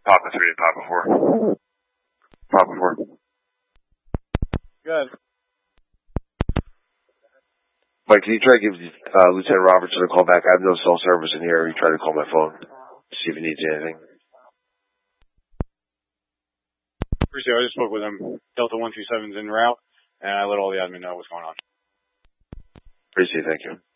Papa 3 to Papa 4. Papa 4. Good. Mike, can you try to give Lieutenant Robertson a call back? I have no cell service in here. You try to call my phone. See if he needs anything. Appreciate it. I just spoke with him. Delta 127's en route, and I let all the admin know what's going on. Appreciate it. Thank you.